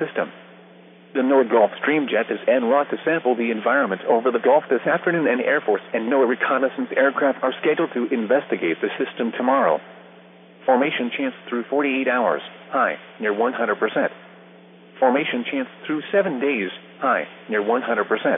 system. The NOAA Gulf Stream Jet is en route to sample the environment over the Gulf this afternoon, and Air Force and NOAA reconnaissance aircraft are scheduled to investigate the system tomorrow. Formation chance through 48 hours, high, near 100%. Formation chance through 7 days, high, near 100%.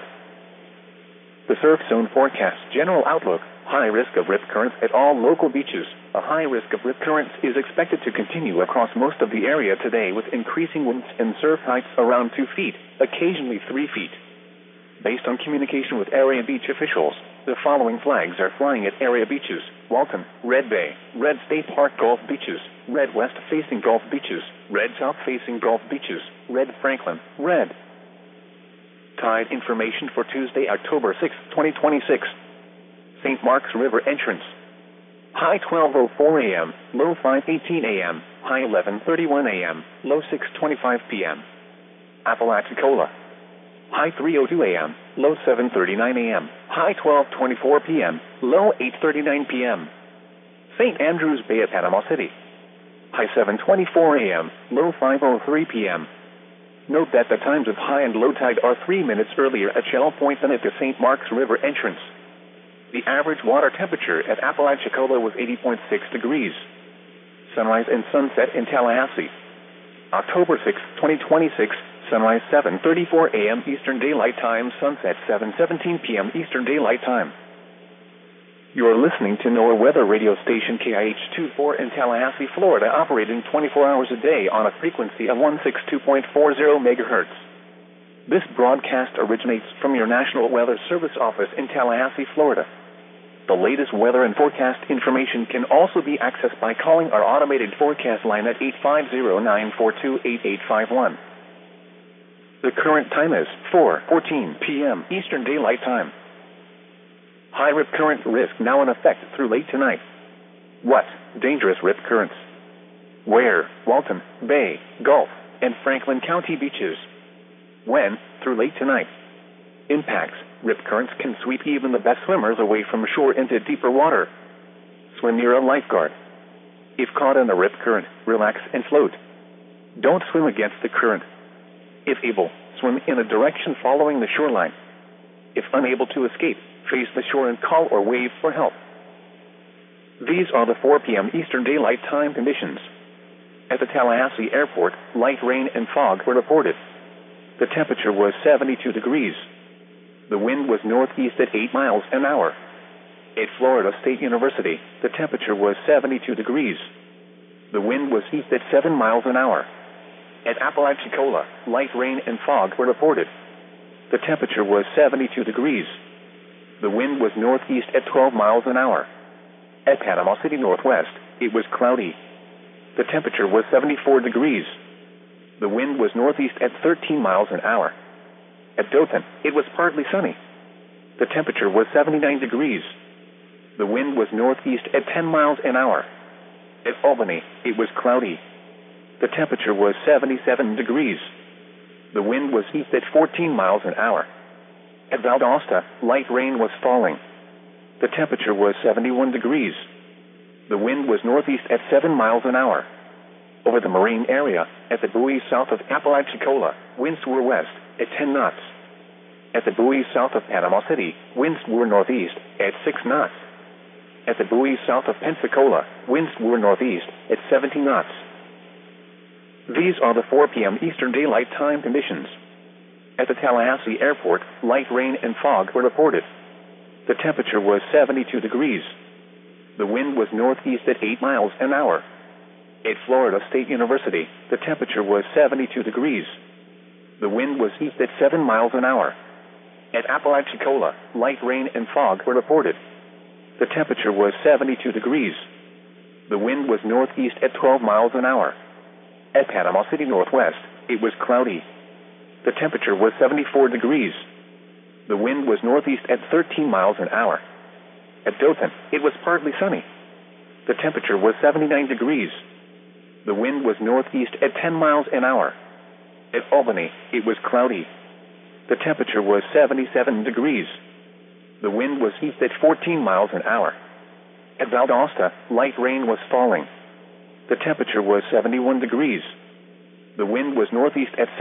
The surf zone forecast general outlook, high risk of rip currents at all local beaches. A high risk of rip currents is expected to continue across most of the area today, with increasing winds and surf heights around 2 feet, occasionally 3 feet. Based on communication with area beach officials, the following flags are flying at area beaches: Walton, Red Bay, Red State Park Gulf beaches, Red West facing Gulf beaches, Red South facing Gulf beaches, Red Franklin, Red. Tide information for Tuesday, October 6, 2026. St. Marks River entrance. High 12:04 a.m., low 5:18 a.m., high 11:31 a.m., low 6:25 p.m. Apalachicola. High 3:02 a.m., low 7:39 a.m., high 12:24 p.m., low 8:39 p.m. St. Andrews Bay at Panama City. High 7:24 a.m., low 5:03 p.m. Note that the times of high and low tide are 3 minutes earlier at Shell Point than at the St. Marks River entrance. The average water temperature at Apalachicola was 80.6 degrees. Sunrise and sunset in Tallahassee. October 6, 2026, sunrise 7:34 a.m. Eastern Daylight Time, sunset 7:17 p.m. Eastern Daylight Time. You are listening to NOAA weather radio station KIH-24 in Tallahassee, Florida, operating 24 hours a day on a frequency of 162.40 megahertz. This broadcast originates from your National Weather Service office in Tallahassee, Florida. The latest weather and forecast information can also be accessed by calling our automated forecast line at 850-942-8851. The current time is 4:14 p.m. Eastern Daylight Time. High rip current risk now in effect through late tonight. What? Dangerous rip currents. Where? Walton, Bay, Gulf, and Franklin County beaches. When? Through late tonight. Impacts. Rip currents can sweep even the best swimmers away from shore into deeper water. Swim near a lifeguard. If caught in a rip current, relax and float. Don't swim against the current. If able, swim in a direction following the shoreline. If unable to escape, face the shore and call or wave for help. These are the 4 p.m. Eastern Daylight Time conditions. At the Tallahassee Airport, light rain and fog were reported. The temperature was 72 degrees. The wind was northeast at 8 miles an hour. At Florida State University, the temperature was 72 degrees. The wind was east at 7 miles an hour. At Apalachicola, light rain and fog were reported. The temperature was 72 degrees. The wind was northeast at 12 miles an hour. At Panama City Northwest, it was cloudy. The temperature was 74 degrees. The wind was northeast at 13 miles an hour. At Dothan, it was partly sunny. The temperature was 79 degrees. The wind was northeast at 10 miles an hour. At Albany, it was cloudy. The temperature was 77 degrees. The wind was east at 14 miles an hour. At Valdosta, light rain was falling. The temperature was 71 degrees. The wind was northeast at 7 miles an hour. Over the marine area, at the buoys south of Apalachicola, winds were west at 10 knots. At the buoys south of Panama City, winds were northeast at 6 knots. At the buoys south of Pensacola, winds were northeast at 17 knots. These are the 4 p.m. Eastern Daylight Time conditions. At the Tallahassee Airport, light rain and fog were reported. The temperature was 72 degrees. The wind was northeast at 8 miles an hour. At Florida State University, the temperature was 72 degrees. The wind was east at 7 miles an hour. At Apalachicola, light rain and fog were reported. The temperature was 72 degrees. The wind was northeast at 12 miles an hour. At Panama City Northwest, it was cloudy. The temperature was 74 degrees. The wind was northeast at 13 miles an hour. At Dothan, it was partly sunny. The temperature was 79 degrees. The wind was northeast at 10 miles an hour. At Albany, it was cloudy. The temperature was 77 degrees. The wind was east at 14 miles an hour. At Valdosta, light rain was falling. The temperature was 71 degrees. The wind was northeast at